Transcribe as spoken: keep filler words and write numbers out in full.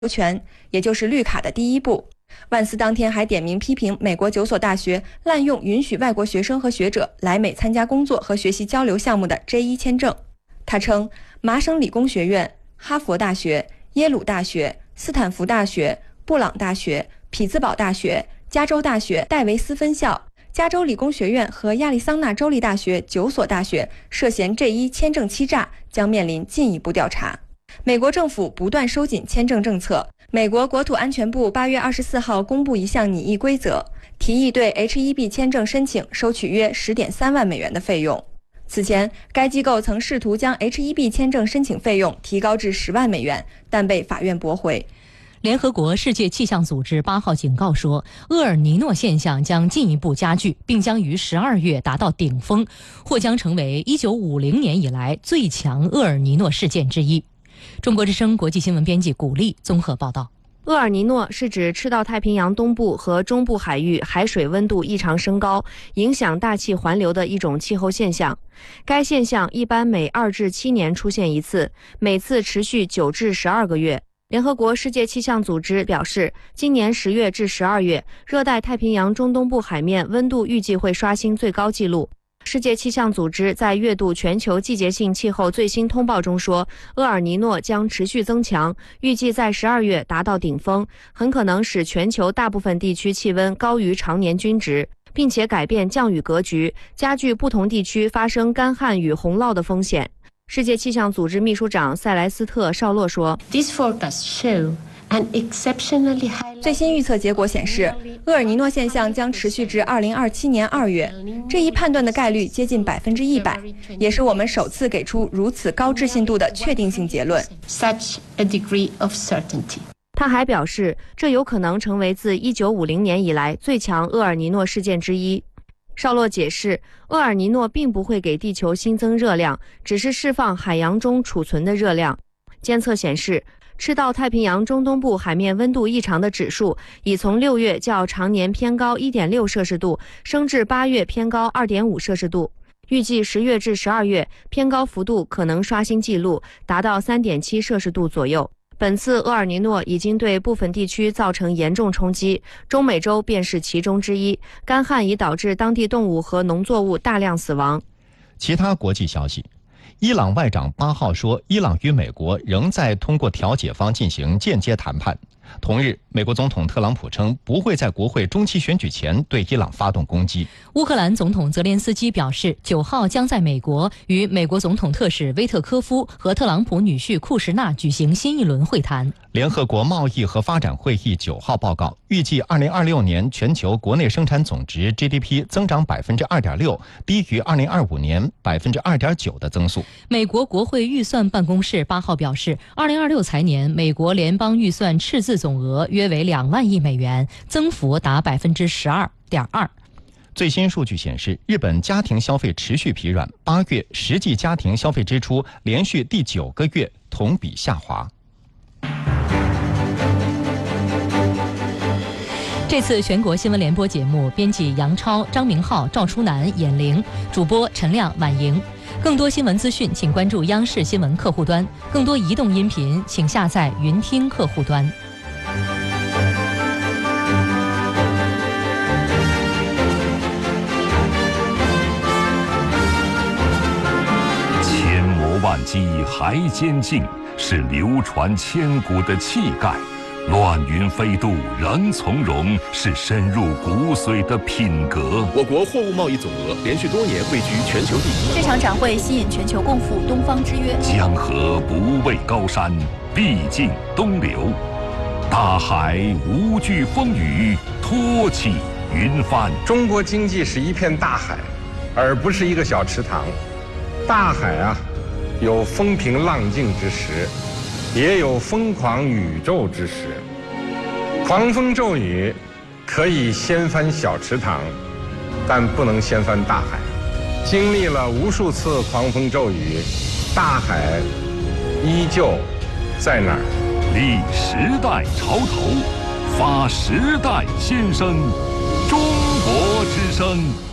权，也就是绿卡的第一步。万斯当天还点名批评美国九所大学滥用允许外国学生和学者来美参加工作和学习交流项目的 J 一 签证。他称，麻省理工学院、哈佛大学、耶鲁大学、斯坦福大学、布朗大学、匹兹堡大学、加州大学戴维斯分校、加州理工学院和亚利桑那州立大学九所大学涉嫌 J 一 签证欺诈，将面临进一步调查。美国政府不断收紧签证政策。美国国土安全部八月二十四号公布一项拟议规则，提议对 H 一 B 签证申请收取约 十点三万美元的费用。此前，该机构曾试图将 H 一 B 签证申请费用提高至十万美元，但被法院驳回。 联合国世界气象组织八号警告说，厄尔尼诺现象将进一步加剧，并将于十二月达到顶峰，或将成为一九五零年以来最强厄尔尼诺事件之一。中国之声国际新闻编辑古丽综合报道。 厄尔尼诺是指赤道太平洋东部和中部海域海水温度异常升高，影响大气环流的一种气候现象。该现象一般每二至七年出现一次，每次持续九至十二个月。联合国世界气象组织表示，今年十月至十二月，热带太平洋中东部海面温度预计会刷新最高纪录。世界气象组织在阅读全球季节性气候最新通报中说，厄尔尼诺将持续增强，预计在十二月达到顶峰，很可能使全球大部分地区气温高于常年均值，并且改变降雨格局，加剧不同地区发生干旱与洪涝的风险。世界气象组织秘书长塞莱斯特·绍洛说， These forecasts show 最新预测结果显示，厄尔尼诺现象将持续至二零二七年二月，这一判断的概率接近百分之一百，也是我们首次给出如此高置信度的确定性结论。 他还表示，这有可能成为自一九五零年以来最强厄尔尼诺事件之一。绍洛解释，厄尔尼诺并不会给地球新增热量，只是释放海洋中储存的热量。监测显示，赤道太平洋中东部海面温度异常的指数已从六月较常年偏高 一点六摄氏度升至八月偏高 二点五摄氏度，预计十月至十二月偏高幅度可能刷新纪录，达到 三点七摄氏度左右。本次厄尔尼诺已经对部分地区造成严重冲击，中美洲便是其中之一，干旱已导致当地动物和农作物大量死亡。 其他国际消息，伊朗外长八号说，伊朗与美国仍在通过调解方进行间接谈判。同日，美国总统特朗普称不会在国会中期选举前对伊朗发动攻击。 乌克兰总统泽连斯基表示，九号将在美国与美国总统特使威特科夫和特朗普女婿库什纳举行新一轮会谈。 联合国贸易和发展会议九号报告，预计二零二六年全球国内生产总值 G D P 增长百分之二点六，低于二零二五年百分之二点九的增速。 美国国会预算办公室八号表示，二零二六财年美国联邦预算赤字总额约为两万亿美元，增幅达百分之十二点二。 最新数据显示，日本家庭消费持续疲软，八月实际家庭消费支出连续第九个月同比下滑。 这次全国新闻联播节目，编辑杨超、张明浩、赵初南、闫玲，主播陈亮、婉莹。更多新闻资讯，请关注央视新闻客户端；更多移动音频，请下载云听客户端。 千磨万击还坚劲，是流传千古的气概。乱云飞渡仍从容，是深入骨髓的品格。 我国货物贸易总额连续多年位居全球第一。 这场展会吸引全球共赴东方之约。 江河不畏高山，必尽东流。大海无惧风雨，托起云帆。 中国经济是一片大海，而不是一个小池塘。大海啊，有风平浪静之时，也有疯狂宇宙之时。狂风骤雨可以掀翻小池塘，但不能掀翻大海。经历了无数次狂风骤雨，大海依旧在那儿。 立时代潮头，发时代先声，中国之声。